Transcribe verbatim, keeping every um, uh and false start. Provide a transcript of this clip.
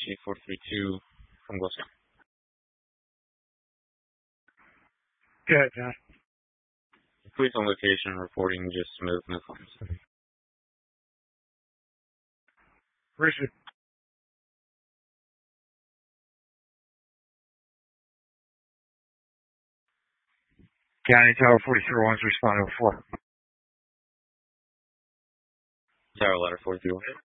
Chief four three two from Gloucester. Go ahead, John. Police on location reporting just smooth, no claims. Richard. County Tower forty-three one's responding to four. Tower letter four three one.